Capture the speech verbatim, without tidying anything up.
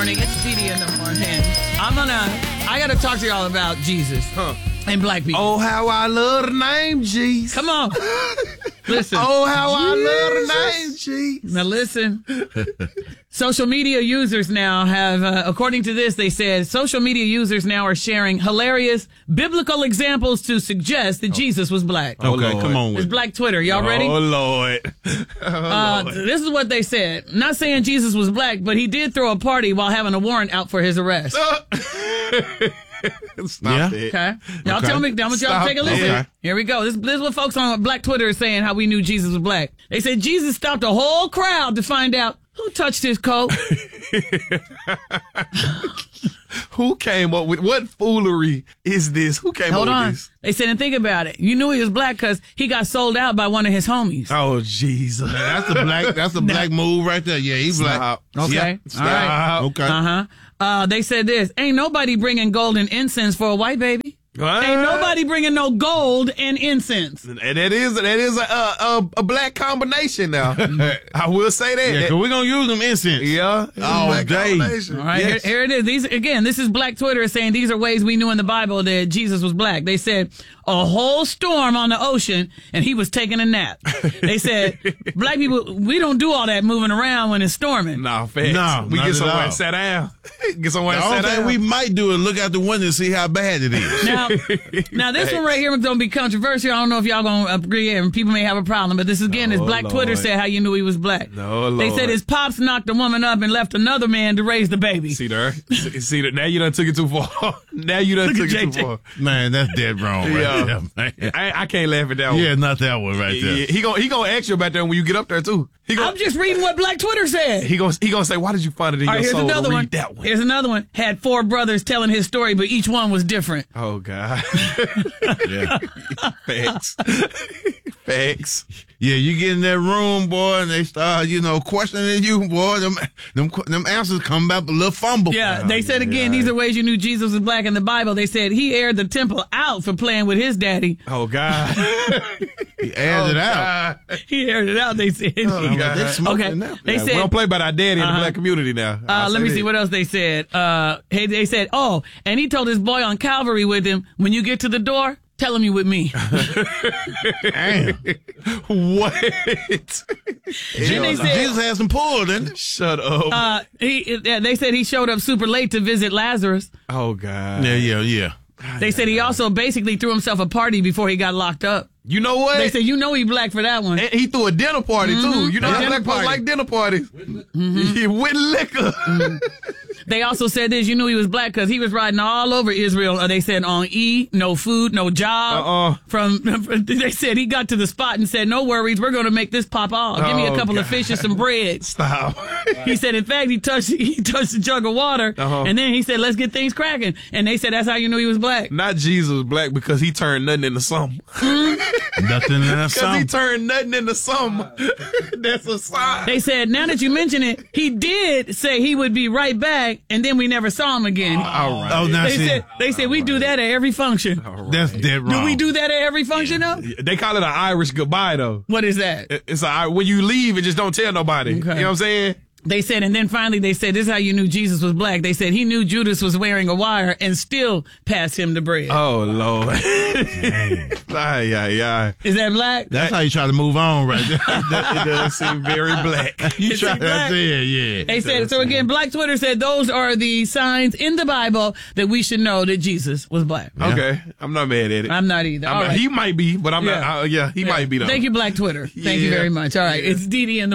It's Dee Dee in the morning. I'm gonna, I gotta talk to y'all about Jesus Huh. and black people. Oh, how I love the name Jesus. Come on. Listen. Oh, how I love the name Jesus. Now listen. Social media users now have, uh, according to this, they said social media users now are sharing hilarious biblical examples to suggest that Jesus was black. Oh, Okay, Lord. come on It's with it. Black Twitter. Y'all ready? Oh, Lord. Oh, Uh, Lord. this is what they said. Not saying Jesus was black, but he did throw a party while having a warrant out for his arrest. Stop Yeah. it. Okay. Y'all Okay. tell me, I want y'all to Stop take a listen. it. Okay. Here we go. This, this is what folks on Black Twitter are saying how we knew Jesus was black. They said Jesus stopped a whole crowd to find out who touched his coat. Who came up with, what foolery is this? Who came Hold up on. with this? They said, and think about it. You knew he was black because he got sold out by one of his homies. Oh, Jesus. That's a black. That's a black move right there. Yeah, he's black. Stop. Okay. Yeah. All right. Stop. Okay. Uh-huh. Uh, they said this. Ain't nobody bringing gold and incense for a white baby. What? Ain't nobody bringing no gold and incense. And that is that is a a, a, a black combination now. I will say that. Yeah, That- cause we're gonna use them incense. yeah. It's a All black day. combination. All right, Yes. here, here it is. These again, this is Black Twitter saying these are ways we knew in the Bible that Jesus was black. They said a whole storm on the ocean and he was taking a nap. They said black people, we don't do all that moving around when it's storming. Nah, facts. No, we not get at somewhere all. and sit down. Get somewhere The and only sit thing down. we might do is look out the window and see how bad it is. Now, now this one right here is gonna be controversial. I don't know if y'all gonna agree and people may have a problem, but this again is Oh, Black Lord. Twitter said how you knew he was black. No, They Lord. said his pops knocked a woman up and left another man to raise the baby. See there? See see that? Now you done took it too far. Now you done Look took at it J J. too far. Man, that's dead wrong right Yeah. there, man. I, I can't laugh at that one. Yeah, not that one right Yeah, there. he gonna he gonna ask you about that when you get up there too. He I'm gonna just reading what Black Twitter said. he gonna he gonna say, why did you find it in All right, your here's soul another to read one. that one? Here's another one. Had four brothers telling his story, but each one was different. Oh God. Yeah. Facts. Facts. Yeah, you get in that room, boy, and they start, you know, questioning you, boy. Them, them, them answers come back a little fumble. Yeah, they said again, yeah. these are ways you knew Jesus was black in the Bible. They said he aired the temple out for playing with his daddy. Oh God. He airs oh, it out. God. He aired it out, they said. Oh, God. They smoking Okay. now. They Yeah, said, we don't play by our daddy in Uh-huh. the black community now. Uh, I'll let say me that. see what else they said. Uh, hey, they said, oh, and he told his boy on Calvary with him, when you get to the door, tell him you with me. Damn. What? Then they said, Jesus had some pull, didn't he? Shut up. uh, he, uh, they said he showed up super late to visit Lazarus. oh God. Yeah, yeah, yeah. They said he also basically threw himself a party before he got locked up. You know what? They said, you know he black for that one. And he threw a dinner party too. You know A how dinner black folks party. like dinner parties. Yeah, with liquor. They also said this, you knew he was black because he was riding all over Israel. Uh, they said on E, no food, no job. Uh-uh. From they said he got to the spot and said, no worries, we're going to make this pop off. Give me a Oh, couple of God. fish and some bread. Stop. He said, in fact, he touched he touched a jug of water, Uh-huh. and then he said, let's get things cracking. And they said, that's how you knew he was black. Not Jesus black because he turned nothing into something. Nothing in that Because he song. turned nothing into something. That's a sign. They said, now that you mention it, he did say he would be right back, and then we never saw him again. All right. Oh, now They see, said, they said we do that at every function. that's dead wrong. Do we do that at every function, though? They call it an Irish goodbye though. What is that? It's a, when you leave and just don't tell nobody. You know what I'm saying? They said, and then finally they said, this is how you knew Jesus was black. They said he knew Judas was wearing a wire and still passed him the bread. Oh Lord. Ay, ay, ay. Is that black? That's how you try to move on right there. That, it does seem very black. You Is try he black? that's it, yeah. They said, so again, Black Twitter said those are the signs in the Bible that we should know that Jesus was black. Okay. I'm not mad at it. I'm not either. I'm All not- right. He might be, but I'm Yeah. not. Uh, yeah, he Yeah. might be though. Thank you, Black Twitter. Thank you Yeah. very much. All right. Yeah. It's Dee Dee in the